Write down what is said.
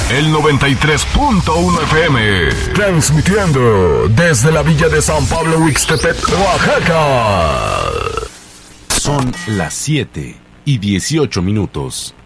el 93.1 FM, transmitiendo desde la villa de San Pablo Huixtepec, Oaxaca. Son las 7:18.